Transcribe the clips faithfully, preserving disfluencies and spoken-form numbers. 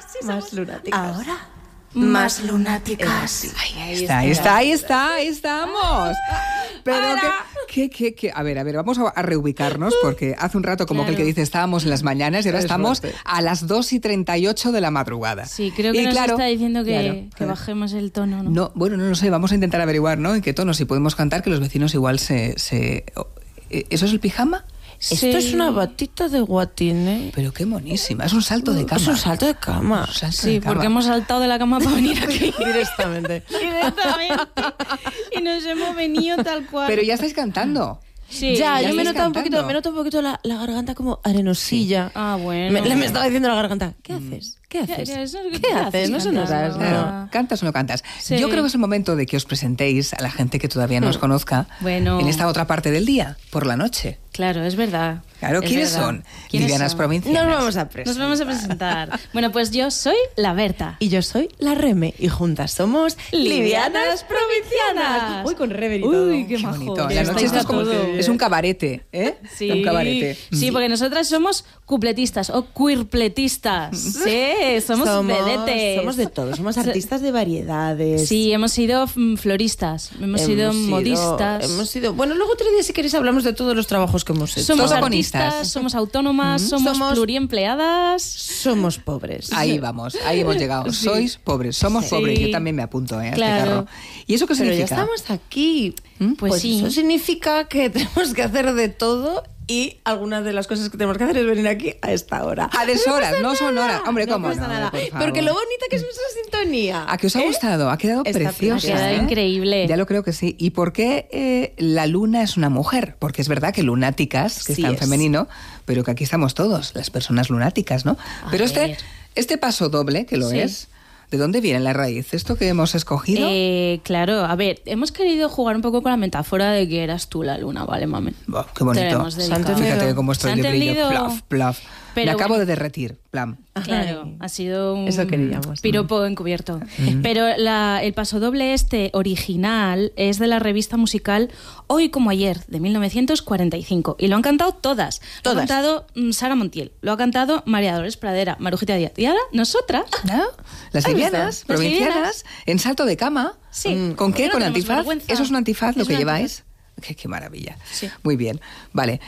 Sí, más lunáticas. Ahora, más lunáticas. Ahí está, ahí está, ahí está, ahí estamos. Pero que, que, que, que, a ver, a ver, vamos a, a reubicarnos porque hace un rato como Claro. que el que dice estábamos en las mañanas y ahora Es estamos fuerte. a las dos y treinta y ocho de la madrugada. Sí, creo que Y nos claro, está diciendo que, claro, que claro. bajemos el tono, ¿no? No, bueno, no lo sé, vamos a intentar averiguar, ¿no? En qué tono, si podemos cantar, que los vecinos igual se... se ¿Eso es el pijama? Sí. Esto es una batita de guatín, ¿eh? Pero qué monísima, es un salto de cama. Es un salto de cama. Un salto Sí, de cama. porque hemos saltado de la cama para venir aquí. Directamente. Directamente. Y nos hemos venido tal cual. Pero ya estáis cantando. Sí, ya, ya yo me estáis nota un poquito, cantando. me nota un poquito la, la garganta como arenosilla. Ah, bueno. Me, me estaba diciendo la garganta, ¿qué haces? ¿Qué haces? ¿Qué- qué- eso- ¿Qué, qué haces? haces No se nos cantando? das, Claro, no. ¿cantas o no cantas? Sí. Yo creo que es el momento de que os presentéis a la gente que todavía no os conozca Bueno. en esta otra parte del día, por la noche. Claro, es verdad. Claro, Es ¿quiénes verdad. son? ¿Quiénes Livianas son? provincianas. Nos vamos a presentar. Nos vamos a presentar. Bueno, pues yo soy la Berta. Y yo soy la Reme y juntas somos Livianas Provincianas. Uy, con Rever y todo. Uy, qué Qué majo. bonito. Ya La estáis noche esto a es como todo. es un cabarete, ¿eh? Sí. Un cabarete. Sí, porque nosotras somos cupletistas o queerpletistas. Sí, somos, vedetes. Somos de todo, somos artistas de variedades. Sí, hemos sido mm, floristas, hemos, sido modistas. Hemos sido. Bueno, luego otro día, si queréis, hablamos de todos los trabajos que hemos hecho. Somos Protagonistas. artistas, somos autónomas, somos, Somos- pluriempleadas. Somos pobres. Ahí vamos, ahí hemos llegado. Sí. Sois pobres, somos Sí. pobres. Yo también me apunto, ¿eh? a este Claro. carro. ¿Y eso qué Pero ya significa? estamos aquí. Pues sí. Eso significa que tenemos que hacer de todo y algunas de las cosas que tenemos que hacer es venir aquí a esta hora. A deshoras, no son horas. Hombre, No ¿cómo pasa no? nada. Por favor. Porque lo bonita que es nuestra sintonía. ¿A que os ha ¿eh? gustado? Ha quedado Está preciosa. preciosa. Ha quedado ¿eh? increíble. Ya lo creo que sí. ¿Y por qué eh, la luna es una mujer? Porque es verdad que lunáticas, que Sí está en es. femenino, pero que aquí estamos todos, las personas lunáticas, ¿no? A pero este, ver. este paso doble, que lo Sí. es, ¿de dónde viene la raíz? ¿Esto que hemos escogido? Eh, claro, a ver, hemos querido jugar un poco con la metáfora de que eras tú la luna, ¿vale, mami? Oh, qué bonito. Te lo hemos dedicado. Fíjate cómo estoy ¿Se ha de brillo. entendido? Plaf, plaf. Pero Me acabo bueno. de derretir. Plam. Claro, Ay. ha sido un Eso queríamos. piropo encubierto. Pero la- el pasodoble este original es de la revista musical Hoy como ayer, de mil novecientos cuarenta y cinco. Y lo han cantado todas. Lo ha Todas. cantado mm, Sara Montiel, lo ha cantado María Dolores Pradera, Marujita Díaz. Y ahora nosotras. ¿No? Las Ahí livianas, está. Las provincianas, livianas. en salto de cama. Sí. Mm, ¿Con qué? No ¿Con tenemos antifaz? vergüenza. ¿Eso es un antifaz lo Es que un lleváis? Qué, qué maravilla. Sí. Muy bien. Vale.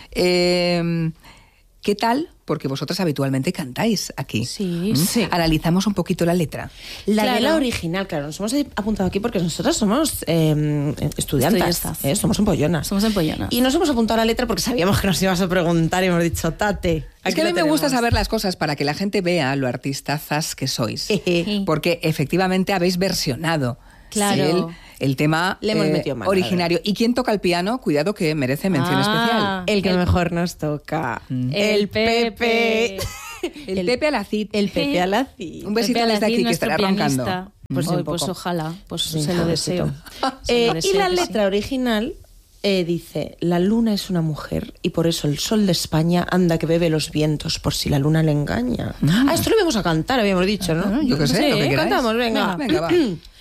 Eh, ¿Qué tal? Porque vosotras habitualmente cantáis aquí. Sí. ¿Mm? Sí. Analizamos un poquito la letra. La Claro. de la original, claro, nos hemos apuntado aquí porque nosotras somos eh, estudiantes, Estudiantas. ¿eh? Somos empollonas. Somos empollonas. Y nos hemos apuntado a la letra porque sabíamos que nos ibas a preguntar y hemos dicho, tate. Es aquí que a mí lo me gusta tenemos. saber las cosas para que la gente vea lo artistazas que sois. Jeje. Porque efectivamente habéis versionado Claro. el, el tema Le hemos eh, metido mano, originario. ¿Y quién toca el piano? Cuidado que merece mención Ah. especial. El que El- mejor nos toca. El Pepe. El, El- Pepe Alacid. El Pepe Alacid. Un besito Pepe desde Alacid, aquí que nuestro estará roncando. pianista. Pues Pues, un pues poco. ojalá, pues Sí, se lo pobrecito. deseo. Se Eh, lo y deseo la que sí. letra original eh, dice, la luna es una mujer y por eso el sol de España anda que bebe los vientos por si la luna le engaña. Ah, esto lo íbamos a cantar, habíamos dicho, ¿no? Ah, yo qué sé, Sí, lo que queráis. cantamos, venga. Venga, va.